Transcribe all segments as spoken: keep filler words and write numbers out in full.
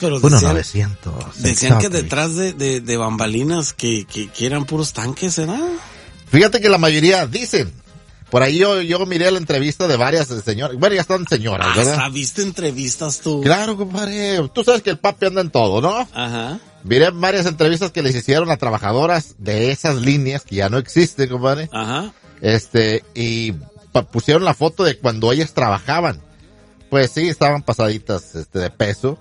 pero uno decían, novecientos. decían exactly. que detrás de, de, de bambalinas que, que, que eran puros tanques, ¿verdad? Fíjate que la mayoría dicen. Por ahí yo, yo miré la entrevista de varias señoras. Bueno, ya están señoras, Ah, ¿verdad? ¿hasta viste entrevistas tú? Claro, compadre. Tú sabes que el papi anda en todo, ¿no? Ajá. Miré varias entrevistas que les hicieron a trabajadoras de esas líneas que ya no existen, compadre. Ajá. Este, y pa- pusieron la foto de cuando ellas trabajaban. Pues sí, estaban pasaditas, este, de peso.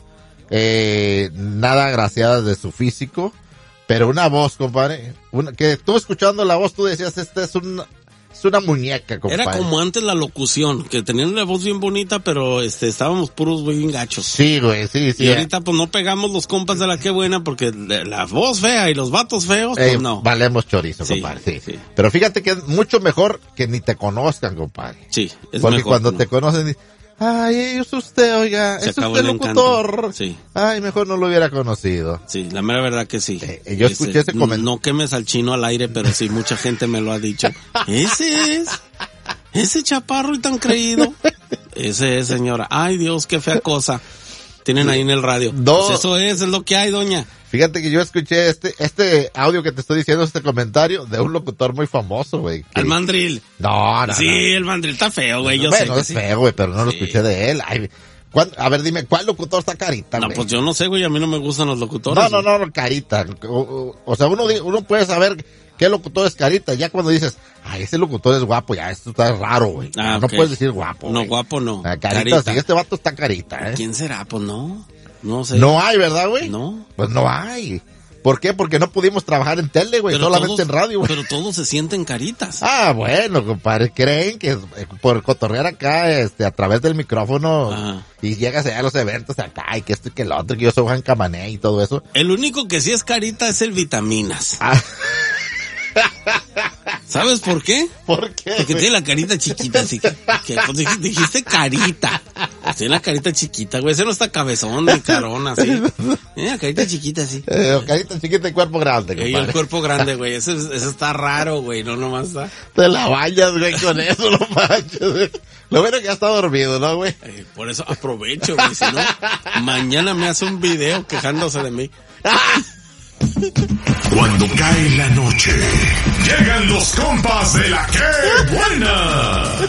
Eh, nada agraciadas de su físico. Pero una voz, compadre. Una, que tú escuchando la voz, tú decías, esta es un... Es una muñeca, compadre. Era como antes la locución, que tenían una voz bien bonita, pero este estábamos puros bien gachos. Sí, güey, sí, sí. Y ahorita pues no pegamos los compas de la que buena, porque la voz fea y los vatos feos, pues eh, no. Valemos chorizo, Sí, compadre, sí. sí. Pero fíjate que es mucho mejor que ni te conozcan, compadre. Sí, es Porque mejor, cuando ¿no? te conocen, dicen, ay, es usted, oiga, Se es acabó usted el locutor. encanto. Sí. Ay, mejor no lo hubiera conocido. Sí, la mera verdad que sí. Eh, yo escuché ese comentario. No quemes al chino al aire, pero sí, mucha gente me lo ha dicho. Ese es, ese chaparro y tan creído. Ese es, señora. Ay, Dios, qué fea cosa. Tienen ahí en el radio. No. Pues eso es, es lo que hay, doña. Fíjate que yo escuché este este audio que te estoy diciendo, este comentario de un locutor muy famoso, güey. que- Al mandril. No, no, Sí, no. el mandril está feo, güey, yo Bueno, sé que es sí. feo, güey, pero no lo Sí. escuché de él. Ay, ¿cuán- a ver, dime, ¿cuál locutor está carita, No, güey? pues yo no sé, güey, a mí no me gustan los locutores. No, no, no, no, carita. O, o- o sea, uno, di- uno puede saber qué locutor es carita. Ya cuando dices, ay, ese locutor es guapo, ya esto está raro, güey. Ah, no ok. puedes decir guapo. No, güey. guapo no. Ah, carita, Carita. sí, este vato está carita, ¿eh? ¿Quién será? Pues no. No sé. No hay, ¿verdad, güey? No. Pues no hay. ¿Por qué? Porque no pudimos trabajar en tele, güey, Pero solamente todos- en radio, güey. Pero todos se sienten caritas. Ah, bueno, compadre, creen que eh, por cotorrear acá, este, a través del micrófono, Ajá. y llegas allá a los eventos acá, y que esto y que el otro, que yo soy Juan Camané y todo eso. El único que sí es carita es el Vitaminas. Ah, ¿Sabes por qué? ¿por qué? Porque güey? tiene la carita chiquita, así que, que, pues, dijiste, dijiste carita. Pues tiene la carita chiquita, güey. Ese no está cabezón ni carona, así. Tiene la carita chiquita, así. Eh, carita chiquita y cuerpo grande, Y el compadre. cuerpo grande, güey. Ese, ese está raro, güey. No, nomás está. Te la bañas, güey, con eso, no manches, güey. Lo bueno que ya está dormido, ¿no, güey? Eh, por eso aprovecho, güey. Si no, mañana me hace un video quejándose de mí. Cuando cae la noche, llegan los compas de la que buena.